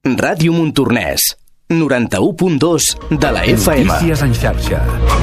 Ràdio Montornès, 91.2 de la FM. Notícies en xarxa.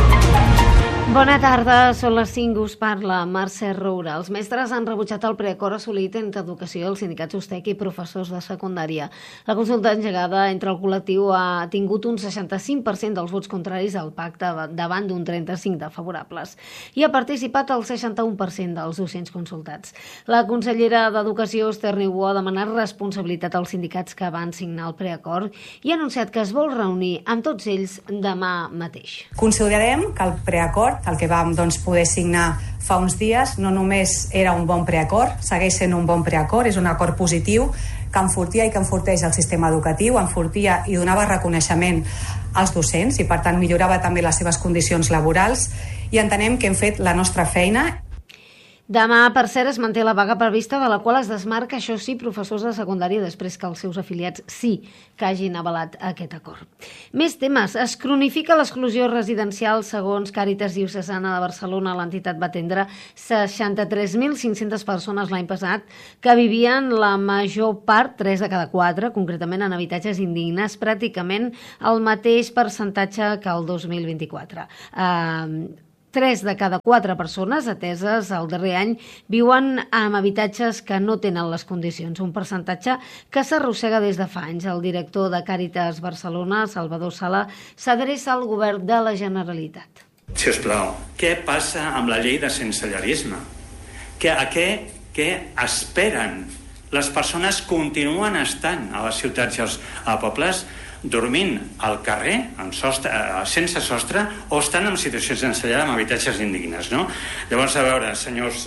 Bona tarda, són les 5, us parla Mercè Roura. Els mestres han rebutjat el preacord assolit entre Educació i els sindicats USTEC i professors de secundària. La consulta engegada entre el col·lectiu ha tingut un 65% dels vots contraris al pacte davant d'un 35% de favorables i ha participat el 61% dels docents consultats. La consellera d'Educació, Esther Niubó, ha demanat responsabilitat als sindicats que van signar el preacord i ha anunciat que es vol reunir amb tots ells demà mateix. Considerem que el preacord, el que vam poder signar fa uns dies, no només era un bon preacord, segueix sent un bon preacord, és un acord positiu que enfortia i que enforteix el sistema educatiu, enfortia i donava reconeixement als docents i per tant millorava també les seves condicions laborals i entenem que hem fet la nostra feina. Demà, per cert, es manté la vaga prevista, de la qual es desmarca, això sí, professors de secundària després que els seus afiliats sí que hagin avalat aquest acord. Més temes. Es cronifica l'exclusió residencial. Segons Càritas Diocesana de Barcelona, l'entitat va atendre 63.500 persones l'any passat que vivien la major part, 3 de cada 4, concretament en habitatges indignes, pràcticament el mateix percentatge que el 2024. 3 de cada 4 persones ateses el darrer any viuen en habitatges que no tenen les condicions, un percentatge que s'arrossega des de fa anys. El director de Càritas Barcelona, Salvador Sala, s'adreça al govern de la Generalitat. Si us plau, què passa amb la llei de sensellarisme? Què esperen? Les persones continuen estant a les ciutats i als pobles dormint al carrer, sense sostre, o estan en situacions sense llar amb habitatges indignes, no? Llavors, a veure, senyors,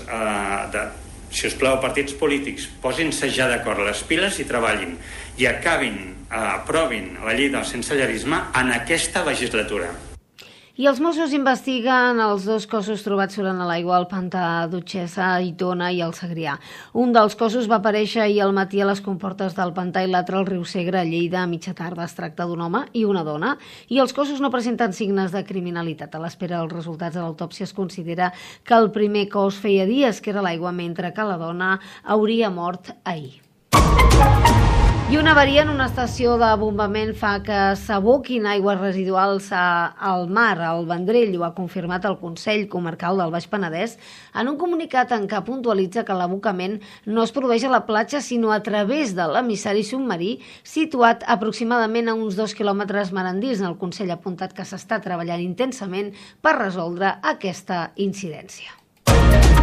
si us plau, partits polítics, posin-se ja d'acord les piles i treballin, i aprovin la llei del sensellarisme en aquesta legislatura. I els Mossos investiguen els 2 cossos trobats surant a l'aigua al pantà Dutxessa, Aitona i el Segrià. Un dels cossos va aparèixer ahir al matí a les comportes del pantà i l'altre al riu Segre, a Lleida, a mitja tarda. Es tracta d'un home i una dona, i els cossos no presenten signes de criminalitat. A l'espera dels resultats de l'autòpsia es considera que el primer cos feia dies que era a l'aigua, mentre que la dona hauria mort ahir. I una avaria en una estació de bombament fa que s'aboquin aigües residuals al mar, al Vendrell. Ho ha confirmat el Consell Comarcal del Baix Penedès en un comunicat en què puntualitza que l'abocament no es produeix a la platja, sinó a través de l'emissari submarí situat aproximadament a uns 2 quilòmetres mar endins. El Consell ha apuntat que s'està treballant intensament per resoldre aquesta incidència.